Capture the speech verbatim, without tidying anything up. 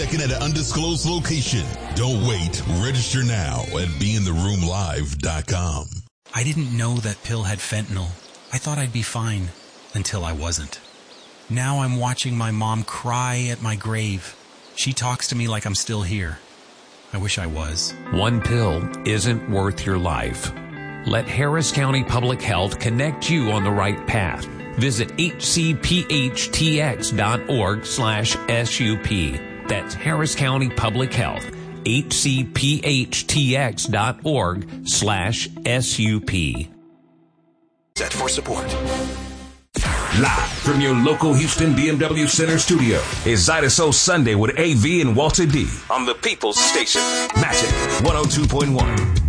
Checking at an undisclosed location. Don't wait. Register now at be in the room live dot com. I didn't know that pill had fentanyl. I thought I'd be fine until I wasn't. Now I'm watching my mom cry at my grave. She talks to me like I'm still here. I wish I was. One pill isn't worth your life. Let Harris County Public Health connect you on the right path. Visit H C P H T X dot org slash S U P. That's Harris County Public Health. H C P H T X dot org slash S U P. Set for support. Live from your local Houston B M W Center studio is Zydeco Sunday with A V and Walter D on the People's Station. Magic one oh two point one.